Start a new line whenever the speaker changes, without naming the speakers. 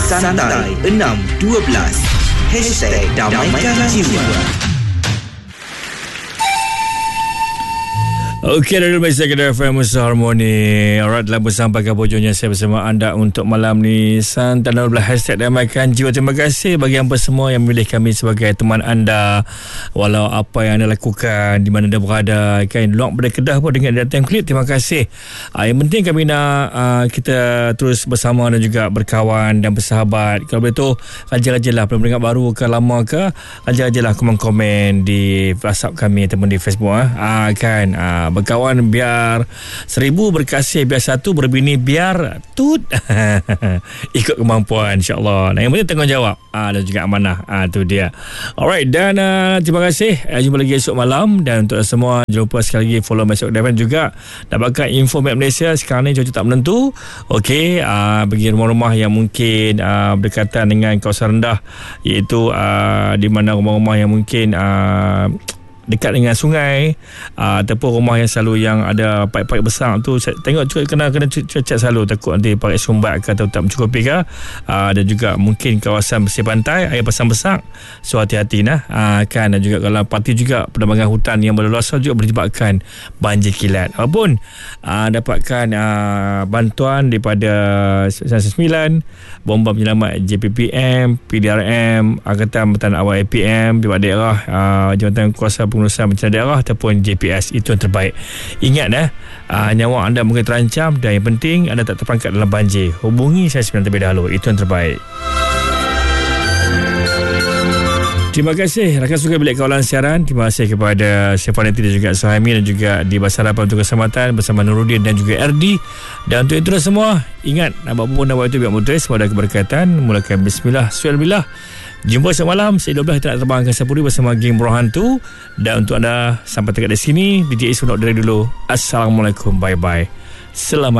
Santai 612 #Damaikan Jiwa.
Okey, dari Malaysia Kedah FM Musa Harmoni. Alright, dalam bersama pagi bojongnya saya bersama anda untuk malam ni. Santai 12 #Damaikan Jiwa. Terima kasih bagi hampa semua yang memilih kami sebagai teman anda. Walau apa yang anda lakukan, di mana anda berada, kan, luar pada Kedah pun dengan datang klip. Terima kasih. Yang penting kami nak kita terus bersama dan juga berkawan dan bersahabat. Kalau boleh tu, rajin-rajinlah pendengar baru ke lama ke, rajin-rajinlah komen di WhatsApp kami ataupun di Facebook. Berkawan biar 1000, berkasih biar 1, berbini biar tut. Ikut kemampuan, insyaAllah. Yang penting tanggungjawab dan juga amanah. Tu dia. Alright, dan terima kasih. Jumpa lagi esok malam. Dan untuk semua, jangan lupa sekali lagi follow Masuk Kedah juga. Dapatkan info map Malaysia. Sekarang ni cuaca tak menentu. Okey, bagi rumah-rumah yang mungkin berdekatan dengan kawasan rendah, iaitu di mana rumah-rumah yang mungkin dekat dengan sungai, ataupun rumah yang selalu yang ada paip-paip besar tu, saya tengok kena cek selalu, takut nanti pakai sumbat ke atau tak mencukupi ke. Dan juga mungkin kawasan bersih pantai, air pasang besar, so hati-hati kan. Dan juga kalau parti juga penerbangan hutan yang berleluasa juga menyebabkan banjir kilat. Walaupun dapatkan bantuan daripada 999, bomba penyelamat JPPM, PDRM, Angkatan Pertahanan Awal APM, pihak daerah, Jabatan Kuasa Pengurusan Bencana Daerah ataupun JPS. Itu yang terbaik. Ingat nyawa anda mungkin terancam, dan yang penting anda tak terperangkap dalam banjir. Hubungi saya terlebih dahulu. Itu yang terbaik. Terima kasih rakan suka bilik kawalan siaran. Terima kasih kepada Syafanati dan juga Suhaimi, dan juga di Basarapan untuk Keselamatan bersama Nuruddin dan juga RD. Dan untuk itu semua, ingat apapun nak buat itu biar mudah, semoga ada keberkatan. Mulakan bismillah, bismillah. Jumpa esok malam 12 kita nak terbang ke Sapuri bersama geng Buruh Hantu. Dan untuk anda sampai dekat di sini, DJ Is nak dari dulu. Assalamualaikum, bye bye. Selamat